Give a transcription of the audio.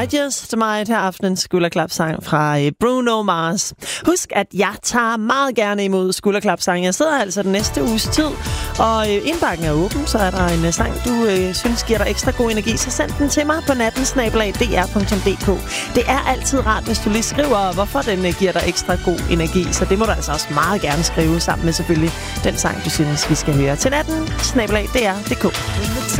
I Just Might her aftenens skulderklapsang fra Bruno Mars. Husk, at jeg tager meget gerne imod skulderklapsang. Jeg sidder altså den næste uges tid, og indbakken er åben, så er der en sang, du synes giver dig ekstra god energi, så send den til mig på natten@dr.dk. Det er altid rart, hvis du lige skriver, hvorfor den giver dig ekstra god energi, så det må du altså også meget gerne skrive sammen med selvfølgelig den sang, du synes, vi skal høre til natten@dr.dk.